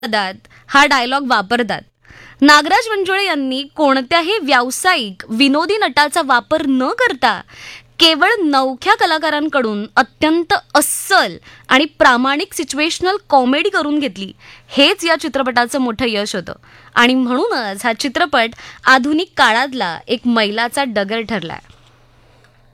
चित्रपटात हा डायलॉग वापरतात. नागराज मंजुळे यांनी कोणत्याही व्यावसायिक विनोदी नटाचा वापर न करता केवळ नवख्या कलाकारांकडून अत्यंत अस्सल आणि प्रामाणिक सिच्युएशनल कॉमेडी करून घेतली. हेच या चित्रपटाचं मोठं यश होतं आणि म्हणूनच हा चित्रपट आधुनिक काळातला एक मैलाचा डगर ठरलाय.